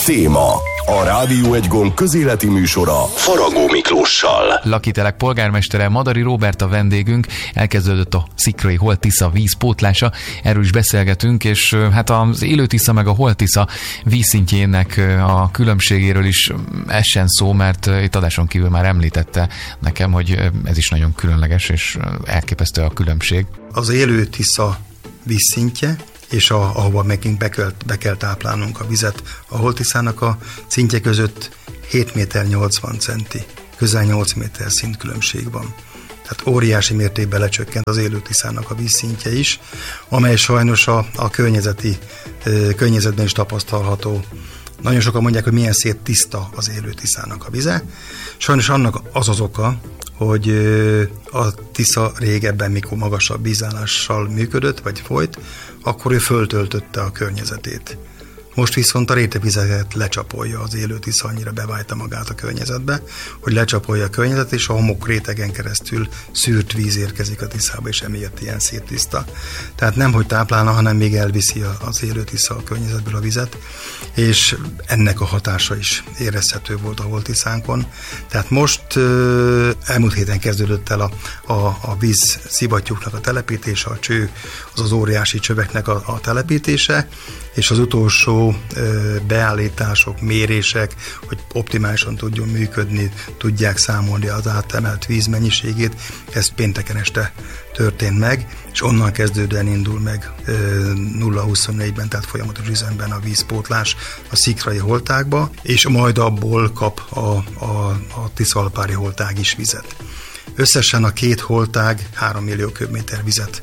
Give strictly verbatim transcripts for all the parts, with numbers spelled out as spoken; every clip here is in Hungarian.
Téma. A Rádió egy gomb közéleti műsora Faragó Miklóssal. Lakitelek polgármestere Madari Róbert a vendégünk. Elkezdődött a Szikrai Holt-Tisza vízpótlása. Erről is beszélgetünk, és hát az Élő-Tisza meg a Holt-Tisza vízszintjének a különbségéről is essen szó, mert itt adáson kívül már említette nekem, hogy ez is nagyon különleges, és elképesztő a különbség. Az Élő-Tisza vízszintje, és a, ahova megint be kell, be kell táplálnunk a vizet. A Holt-Tiszának a szintje között hét méter nyolcvan centi, közel nyolc méter szintkülönbség van. Tehát óriási mértékben lecsökkent az Élő-Tiszának a vízszintje is, amely sajnos a, a környezeti, ö, környezetben is tapasztalható. Nagyon sokan mondják, hogy milyen szép tiszta az Élő-Tiszának a vize. Sajnos annak az az oka, hogy a Tisza régebben, mikor magasabb vízállással működött, vagy folyt, akkor ő föltöltötte a környezetét. Most viszont a rétegvizeket lecsapolja az Élő-Tisza, annyira bevájta magát a környezetbe, hogy lecsapolja a környezetet, és a homok rétegen keresztül szűrt víz érkezik a Tiszába, és emiatt ilyen szép tiszta. Tehát nem, hogy táplálna, hanem még elviszi az Élő-Tisza a környezetből a vizet, és ennek a hatása is érezhető volt a Holt-Tiszánkon. Tehát most elmúlt héten kezdődött el a, a, a víz szivattyúknak a telepítése, a cső, az az óriási csöveknek a, a telepítése, és az utolsó ö, beállítások, mérések, hogy optimálisan tudjon működni, tudják számolni az átemelt víz mennyiségét. Ez pénteken este történt meg, és onnan kezdődően indul meg nulla huszonnégyben, tehát folyamatos üzemben a vízpótlás a szikrai holtágba, és majd abból kap a, a, a tiszalpári holtág is vizet. Összesen a két holtág három millió köbméter vizet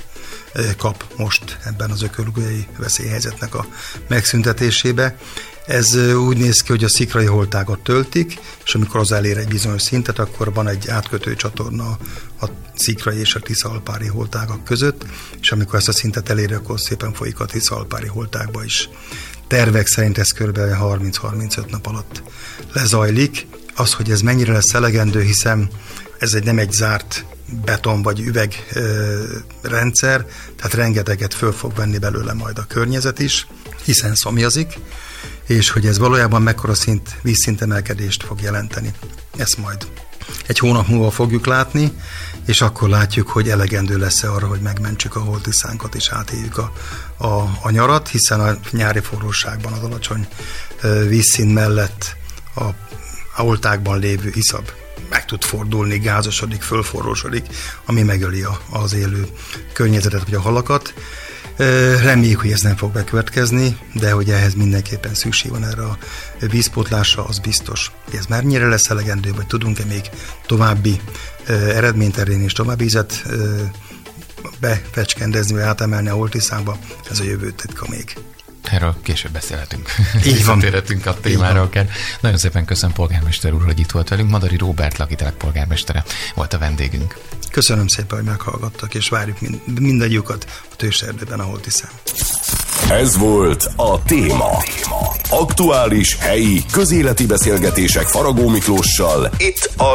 kap most ebben az ökológiai veszélyhelyzetnek a megszüntetésébe. Ez úgy néz ki, hogy a szikrai holtágat töltik, és amikor az elér egy bizonyos szintet, akkor van egy átkötő csatorna a szikrai és a tiszalpári holtágak között, és amikor ezt a szintet eléri, akkor szépen folyik a tiszalpári holtágba is. Tervek szerint ez kb. harminc-harmincöt nap alatt lezajlik. Az, hogy ez mennyire lesz elegendő, hiszen ez egy nem egy zárt beton vagy üveg ö, rendszer, tehát rengeteget föl fog venni belőle majd a környezet is, hiszen szomjazik, és hogy ez valójában mekkora szint, vízszintemelkedést fog jelenteni. Ezt majd egy hónap múlva fogjuk látni, és akkor látjuk, hogy elegendő lesz-e arra, hogy megmentsük a Holt-Tiszánkat és átéljük a, a, a nyarat, hiszen a nyári forróságban az alacsony ö, vízszint mellett a, a holtágban lévő iszap meg tud fordulni, gázosodik, fölforrósodik, ami megöli a, az élő környezetet vagy a halakat. Reméljük, hogy ez nem fog bekövetkezni, de hogy ehhez mindenképpen szükség van erre a vízpótlásra, az biztos. Ez mennyire lesz elegendő, vagy tudunk-e még további eredményt elérni és további vizet befecskendezni, vagy átemelni a Holt-Tiszába, ez a jövő titka még. Erről később beszélhetünk. Így van. Térhetünk a témáról. Nagyon szépen köszönöm, polgármester úr, hogy itt volt velünk. Madari Róbert, lakitelek polgármestere volt a vendégünk. Köszönöm szépen, hogy meghallgattak, és várjuk mindannyiukat a Tőserdőben, a Holt-Tiszán. Ez volt a Téma. Aktuális, helyi, közéleti beszélgetések Faragó Miklóssal itt a